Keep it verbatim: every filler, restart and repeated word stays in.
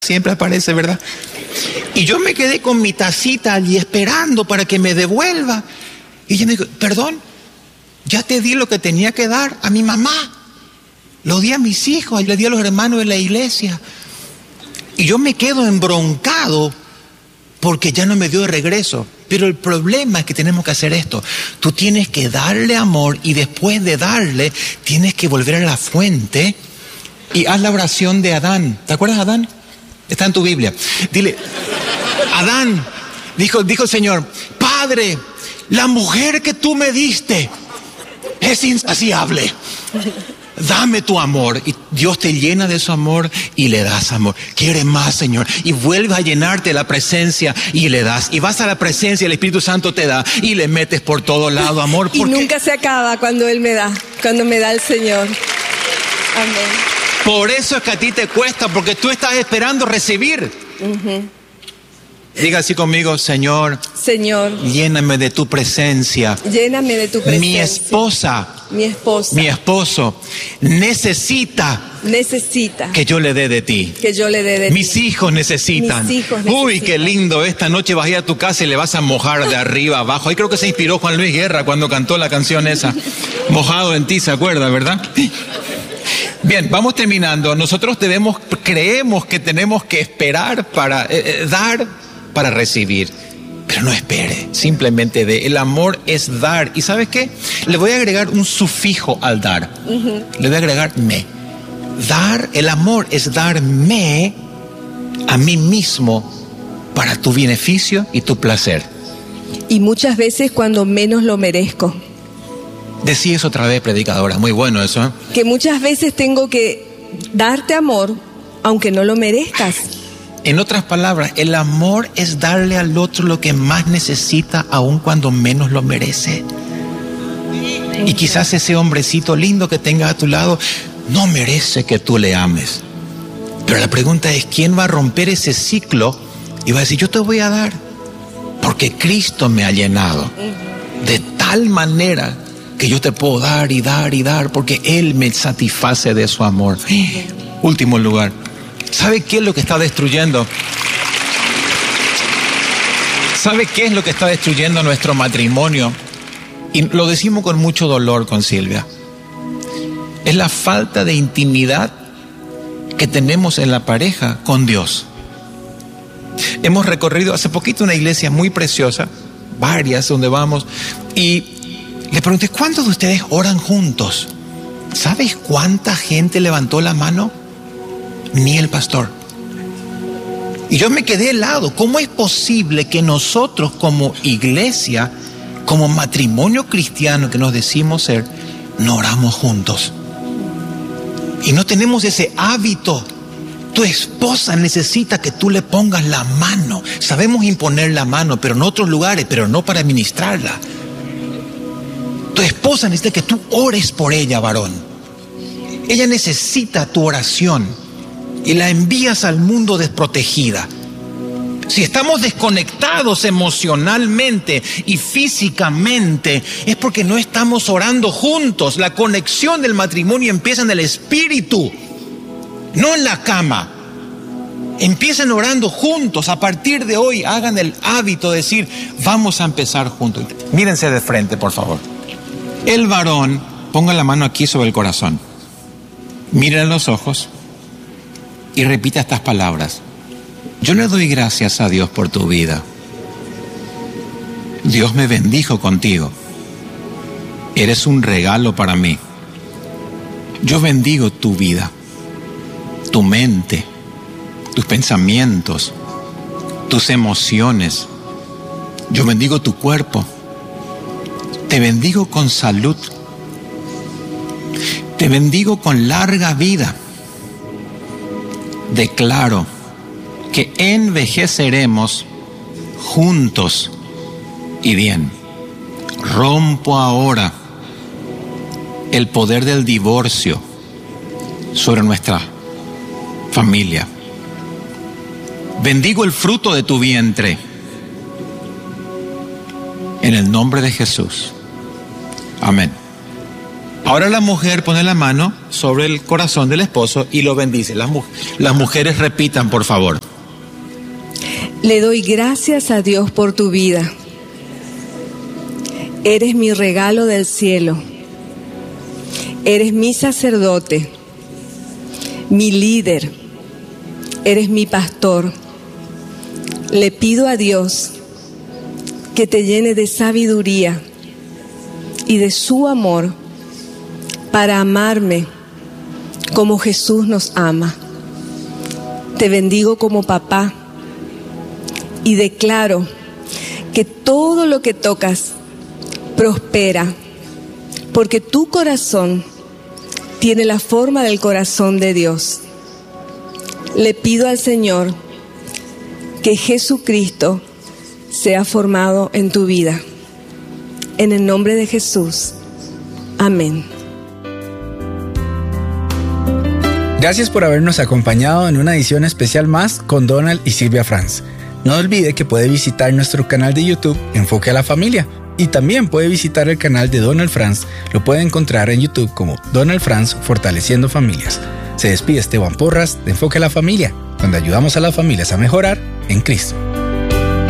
siempre aparece, ¿verdad? Y yo me quedé con mi tacita allí esperando para que me devuelva. Y ella me dijo, perdón, ya te di lo que tenía que dar a mi mamá. Lo di a mis hijos, le di a los hermanos de la iglesia. Y yo me quedo embroncado porque ya no me dio de regreso. Pero el problema es que tenemos que hacer esto. Tú tienes que darle amor y después de darle, tienes que volver a la fuente y haz la oración de Adán. ¿Te acuerdas de Adán? Está en tu Biblia. Dile, Adán, dijo, dijo el Señor, Padre, la mujer que tú me diste es insaciable. Dame tu amor. Y Dios te llena de su amor y le das amor. Quiere más, Señor. Y vuelves a llenarte de la presencia y le das. Y vas a la presencia y el Espíritu Santo te da. Y le metes por todo lado amor. Y nunca se acaba cuando Él me da. Cuando me da el Señor. Amén. Por eso es que a ti te cuesta. Porque tú estás esperando recibir. Uh-huh. Diga así conmigo, Señor, Señor, lléname de tu presencia. Lléname de tu presencia. Mi esposa, mi esposa, mi esposo necesita, necesita que yo le dé de ti. Que yo le dé de Mis ti. hijos necesitan. Mis hijos necesitan. Uy, qué lindo. Esta noche vas a ir a tu casa y le vas a mojar de arriba abajo. Ahí creo que se inspiró Juan Luis Guerra cuando cantó la canción esa. Mojado en ti, ¿se acuerda, verdad? Bien, vamos terminando. Nosotros debemos, creemos que tenemos que esperar para eh, dar. Para recibir, pero no espere, simplemente dé. El amor es dar. ¿Y sabes qué? Le voy a agregar un sufijo al dar. Uh-huh. Le voy a agregar me. Dar, el amor es darme a mí mismo para tu beneficio y tu placer. Y muchas veces cuando menos lo merezco. Decí eso otra vez, predicadora. Muy bueno eso, ¿eh? Que muchas veces tengo que darte amor aunque no lo merezcas. En otras palabras, el amor es darle al otro lo que más necesita, aun cuando menos lo merece. Y quizás ese hombrecito lindo que tengas a tu lado no merece que tú le ames. Pero la pregunta es, ¿quién va a romper ese ciclo y va a decir, yo te voy a dar? Porque Cristo me ha llenado de tal manera que yo te puedo dar y dar y dar, porque Él me satisface de su amor. Último lugar. ¿Sabe qué es lo que está destruyendo? ¿Sabe qué es lo que está destruyendo nuestro matrimonio? Y lo decimos con mucho dolor con Silvia. Es la falta de intimidad que tenemos en la pareja con Dios. Hemos recorrido hace poquito una iglesia muy preciosa, varias donde vamos, y le pregunté, ¿cuántos de ustedes oran juntos? ¿Sabes cuánta gente levantó la mano? Ni el pastor. Y yo me quedé helado. ¿Cómo es posible que nosotros como iglesia, como matrimonio cristiano que nos decimos ser, no oramos juntos? Y no tenemos ese hábito. Tu esposa necesita que tú le pongas la mano. Sabemos imponer la mano, pero en otros lugares, pero no para ministrarla. Tu esposa necesita que tú ores por ella, varón. Ella necesita tu oración. Y la envías al mundo desprotegida. Si estamos desconectados emocionalmente y físicamente, es porque no estamos orando juntos. La conexión del matrimonio empieza en el espíritu, no en la cama. Empiecen orando juntos. A partir de hoy, hagan el hábito de decir, vamos a empezar juntos. Mírense de frente, por favor. El varón, ponga la mano aquí sobre el corazón. Miren los ojos. Y repita estas palabras. Yo le doy gracias a Dios por tu vida. Dios me bendijo contigo. Eres un regalo para mí. Yo bendigo tu vida, tu mente, tus pensamientos, tus emociones. Yo bendigo tu cuerpo. Te bendigo con salud. Te bendigo con larga vida. Declaro que envejeceremos juntos y bien. Rompo ahora el poder del divorcio sobre nuestra familia. Bendigo el fruto de tu vientre. En el nombre de Jesús. Amén. Ahora la mujer pone la mano sobre el corazón del esposo y lo bendice. Las, mu- las mujeres repitan, por favor. Le doy gracias a Dios por tu vida. Eres mi regalo del cielo. Eres mi sacerdote, mi líder. Eres mi pastor. Le pido a Dios que te llene de sabiduría y de su amor para amarme como Jesús nos ama. Te bendigo como papá y declaro que todo lo que tocas prospera, porque tu corazón tiene la forma del corazón de Dios. Le pido al Señor que Jesucristo sea formado en tu vida. En el nombre de Jesús. Amén. Gracias por habernos acompañado en una edición especial más con Donald y Silvia Franz. No olvide que puede visitar nuestro canal de YouTube Enfoque a la Familia y también puede visitar el canal de Donald Franz. Lo puede encontrar en YouTube como Donald Franz Fortaleciendo Familias. Se despide Esteban Porras de Enfoque a la Familia, donde ayudamos a las familias a mejorar en Cristo.